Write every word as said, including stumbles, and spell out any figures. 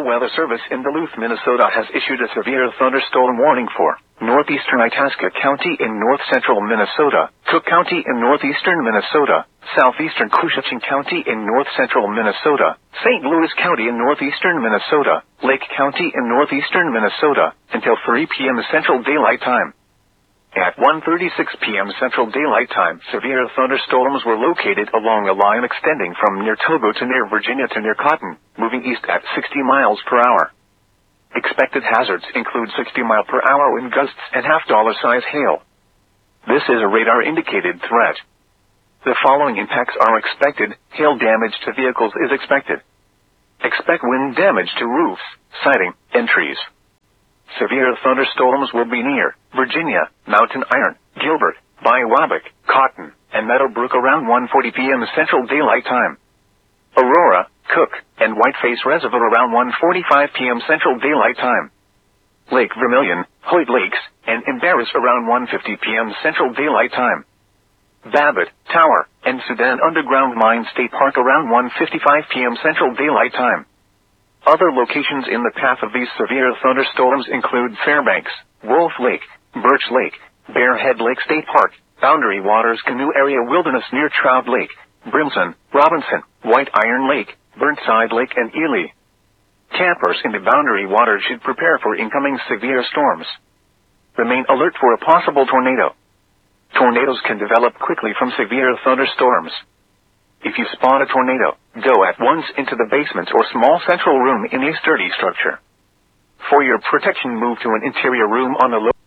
National Weather Service in Duluth, Minnesota has issued a severe thunderstorm warning for northeastern Itasca County in north-central Minnesota, Cook County in northeastern Minnesota, southeastern Cusheting County in north-central Minnesota, Saint Louis County in northeastern Minnesota, Lake County in northeastern Minnesota, until three p m Central Daylight Time. At one thirty-six p m Central Daylight Time, severe thunderstorms were located along a line extending from near Togo to near Virginia to near Cotton, moving east at sixty miles per hour. Expected hazards include sixty mile per hour wind gusts and half-dollar size hail. This is a radar-indicated threat. The following impacts are expected. Hail damage to vehicles is expected. Expect wind damage to roofs, siding, and trees. Severe thunderstorms will be near Virginia, Mountain Iron, Gilbert, Biwabic, Cotton, and Meadowbrook around one forty p m Central Daylight Time. Aurora, Cook, and Whiteface Reservoir around one forty-five p m Central Daylight Time. Lake Vermilion, Hoyt Lakes, and Embarrass around one fifty p m Central Daylight Time. Babbitt, Tower, and Sudan Underground Mine State Park around one fifty-five p m Central Daylight Time. Other locations in the path of these severe thunderstorms include Fairbanks, Wolf Lake, Birch Lake, Bearhead Lake State Park, Boundary Waters Canoe Area Wilderness near Trout Lake, Brimson, Robinson, White Iron Lake, Burnside Lake, and Ely. Campers in the Boundary Waters should prepare for incoming severe storms. Remain alert for a possible tornado. Tornadoes can develop quickly from severe thunderstorms. If you spot a tornado, go at once into the basement or small central room in a sturdy structure. For your protection, move to an interior room on a low